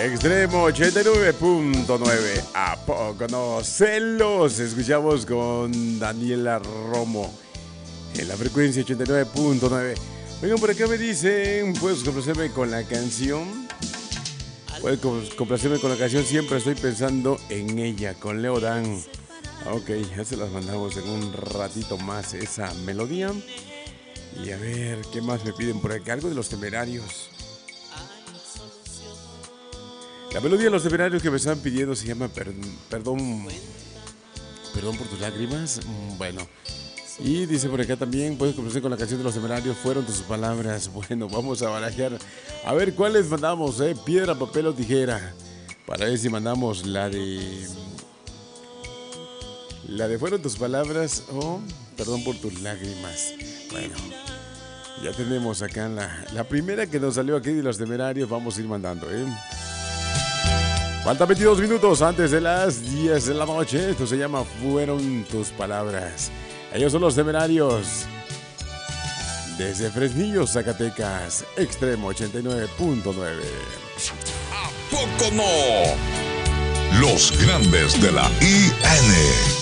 Extremo 89.9. ¿A poco no? Celos. Escuchamos con Daniela Romo en la frecuencia 89.9. Oigan, por acá me dicen, ¿puedes complacerme con la canción? Puedes complacerme con la canción. Siempre estoy pensando en ella, con Leo Dan. Ok, ya se las mandamos en un ratito más esa melodía. Y a ver, ¿qué más me piden por acá? Algo de Los Temerarios. La melodía de Los Temerarios que me están pidiendo se llama Perdón por tus lágrimas. Bueno, y dice por acá también, puedes complacer con la canción de Los Temerarios, Fueron tus palabras. Bueno, vamos a barajar. A ver, ¿cuáles mandamos? Piedra, papel o tijera. Para ver si mandamos la de Fueron tus palabras o Perdón por tus lágrimas. Bueno, ya tenemos acá la primera que nos salió aquí de Los Temerarios. Vamos a ir mandando, Faltan 22 minutos antes de las 10 de la noche. Esto se llama Fueron tus palabras. Ellos son Los Temerarios. Desde Fresnillo, Zacatecas, Extremo 89.9. ¿A poco no? Los grandes de la IN.